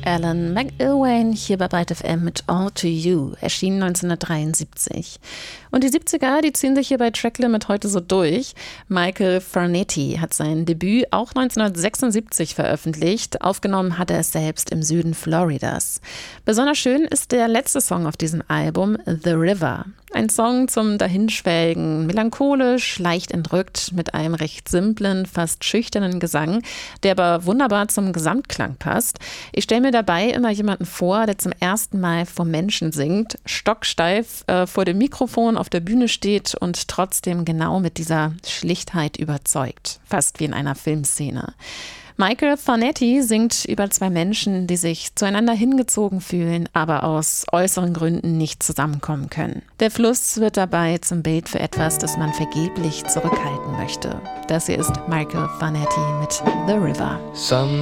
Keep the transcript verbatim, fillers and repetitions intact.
Alan McIlwain hier bei Byte F M mit All to You, erschienen neunzehnhundertdreiundsiebzig. Und die siebziger, die ziehen sich hier bei Tracklimit heute so durch. Michael Farnetti hat sein Debüt auch neunzehnhundertsechsundsiebzig veröffentlicht. Aufgenommen hat er es selbst im Süden Floridas. Besonders schön ist der letzte Song auf diesem Album, The River. Ein Song zum Dahinschwelgen, melancholisch, leicht entrückt, mit einem recht simplen, fast schüchternen Gesang, der aber wunderbar zum Gesamtklang passt. Ich stelle mir dabei immer jemanden vor, der zum ersten Mal vor Menschen singt, stocksteif äh, vor dem Mikrofon auf der Bühne steht und trotzdem genau mit dieser Schlichtheit überzeugt, fast wie in einer Filmszene. Michael Farnetti singt über zwei Menschen, die sich zueinander hingezogen fühlen, aber aus äußeren Gründen nicht zusammenkommen können. Der Fluss wird dabei zum Bild für etwas, das man vergeblich zurückhalten möchte. Das hier ist Michael Farnetti mit The River. Some